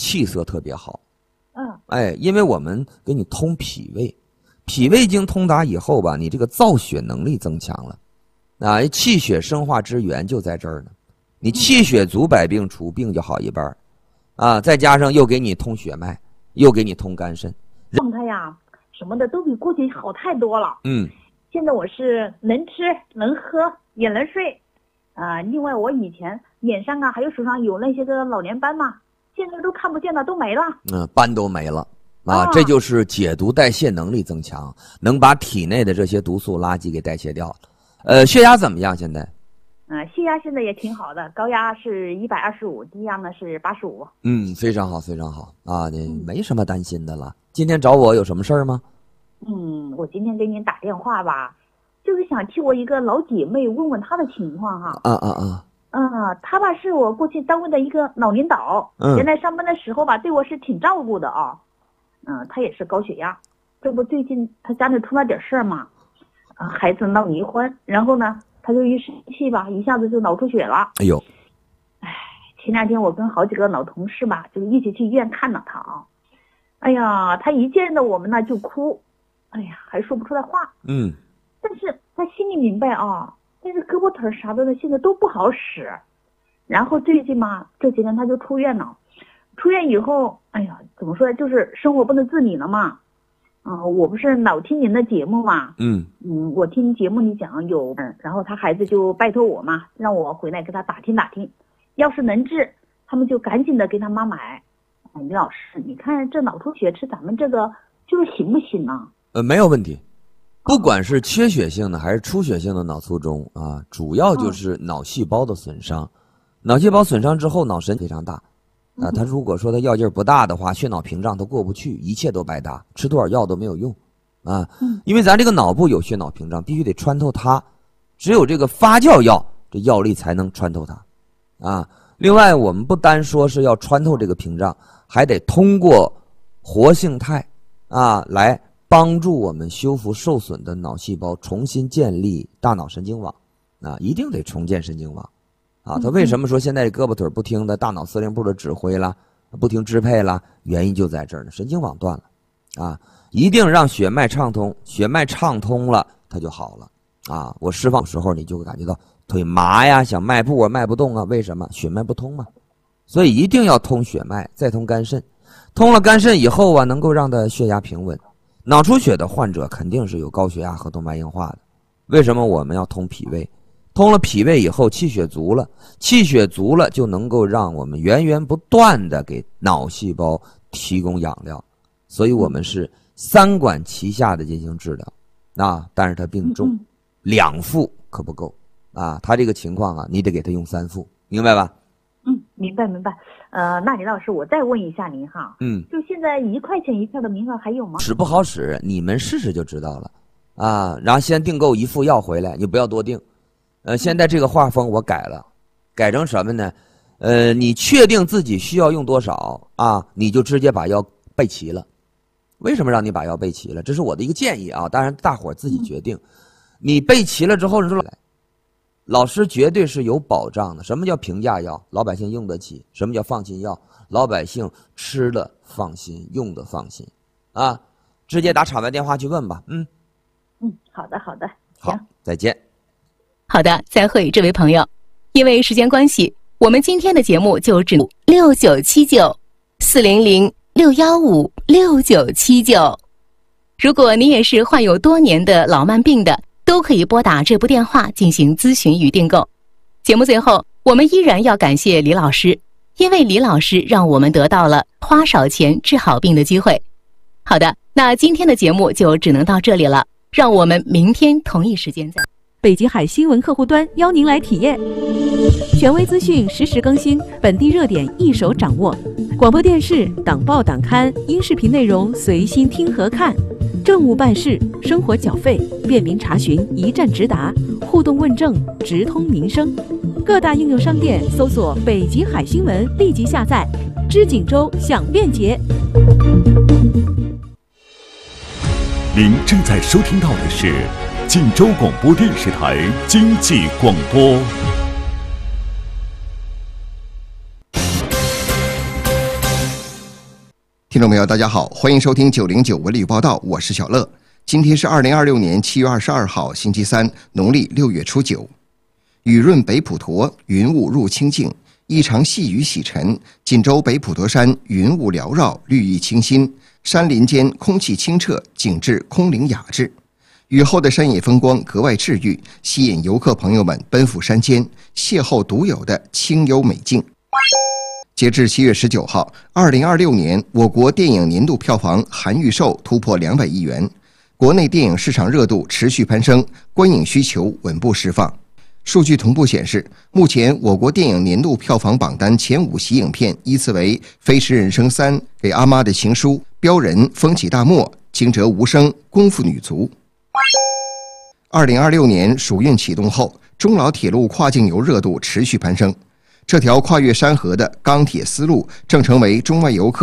气色特别好。因为我们给你通脾胃，脾胃经通达以后吧，你这个造血能力增强了，啊，气血生化之源就在这儿呢。你气血足，百病除，病就好一半，啊，再加上又给你通血脉，又给你通肝肾， 状态呀什么的都比过去好太多了。现在我是能吃能喝也能睡，另外我以前脸上啊还有手上有那些个老年斑嘛，现在都看不见了，都没了。 斑都没了啊，这就是解毒代谢能力增强，能把体内的这些毒素垃圾给代谢掉。血压怎么样现在？ 血压现在也挺好的，高压是125，低压呢是85。 非常好，非常好啊，你没什么担心的了。今天找我有什么事儿吗？ 我今天给您打电话吧，就是想替我一个老姐妹问问她的情况哈。她吧是我过去单位的一个老领导，原来上班的时候吧对我是挺照顾的啊。她也是高血压，这不最近她家里出了点事儿嘛，孩子闹离婚，然后呢她就一生气吧，一下子就脑出血了。前2天我跟好几个老同事吧就一起去医院看了她啊。她一见到我们呢就哭，还说不出来话。但是她心里明白啊，但是胳膊腿啥的现在都不好使。然后最近嘛这几天她就出院了，出院以后怎么说，就是生活不能自理了嘛。我不是老听您的节目嘛，我听节目里讲有，然后他孩子就拜托我嘛，让我回来给他打听打听，要是能治，他们就赶紧的给他妈买。李老师，你看这脑出血吃咱们这个就是行不行呢？ 没有问题，不管是缺血性的还是出血性的脑卒中啊，主要就是脑细胞的损伤。脑细胞损伤之后，脑神非常大。他如果说他药劲儿不大的话，血脑屏障都过不去，一切都白搭，吃多少药都没有用啊。因为咱这个脑部有血脑屏障，必须得穿透它，只有这个发酵药，这药力才能穿透它啊。另外，我们不单说是要穿透这个屏障，还得通过活性肽啊来帮助我们修复受损的脑细胞，重新建立大脑神经网啊，一定得重建神经网。他为什么说现在胳膊腿不听的，大脑司令部的指挥了，不听支配了？原因就在这儿呢，神经网断了啊！一定让血脉畅通，血脉畅通了，它就好了啊！我释放的时候，你就会感觉到腿麻呀，想迈步啊，迈不动啊，为什么？血脉不通嘛。所以一定要通血脉，再通肝肾，通了肝肾以后啊，能够让它血压平稳。脑出血的患者肯定是有高血压和动脉硬化的，为什么我们要通脾胃？通了脾胃以后，气血足了，气血足了就能够让我们源源不断的给脑细胞提供养料，所以我们是3管齐下的进行治疗但是他病重，2副可不够啊，他这个情况啊，你得给他用3副，明白吧？ 明白。那李老师，我再问一下您哈，就现在1块钱1票的名额还有吗？ 使不好使，你们试试就知道了啊。然后先订购1副药回来，你不要多订。现在这个画风我改了，改成什么呢？你确定自己需要用多少啊，你就直接把药备齐了。为什么让你把药备齐了？这是我的一个建议啊，当然大伙儿自己决定。你备齐了之后，老师绝对是有保障的。什么叫平价药？老百姓用得起。什么叫放心药？老百姓吃了放心，用的放心啊。直接打场外电话去问吧。 好的， 好，再见。 好的，再会，这位朋友。因为时间关系，我们今天的节目就只6979-400-615-6979。如果你也是患有多年的老慢病的，都可以拨打这部电话进行咨询与订购。节目最后，我们依然要感谢李老师，因为李老师让我们得到了花少钱治好病的机会。好的，那今天的节目就只能到这里了，让我们明天同一时间再。 北极海新闻客户端邀您来体验，权威资讯实时更新，本地热点一手掌握，广播电视、党报党刊、音视频内容随心听和看，政务办事、生活缴费便民查询一站直达，互动问政直通民生。各大应用商店搜索北极海新闻，立即下载，知锦州享便捷。 您正在收听到的是锦州广播电视台经济广播。 听众朋友，大家好，欢迎收听909文旅报道，我是小乐。今天是2026年7月22号，星期三，农历6月初9。雨润北普陀，云雾入清净，一场细雨洗尘。锦州北普陀山云雾缭绕，绿意清新，山林间空气清澈，景致空灵雅致。雨后的山野风光格外治愈，吸引游客朋友们奔赴山间，邂逅独有的清幽美境。截至7月19号，2026年我国电影年度票房含预售突破200亿元，国内电影市场热度持续攀升，观影需求稳步释放。数据同步显示，目前我国电影年度票房榜单前5席影片依次为《飞驰人生3》、《给阿妈的情书》、《飙人》、《风起大漠》、《惊蛰无声》、《功夫女足》。2026年暑运启动后，中老铁路跨境游热度持续攀升。这条跨越山河的钢铁丝路正成为中外游客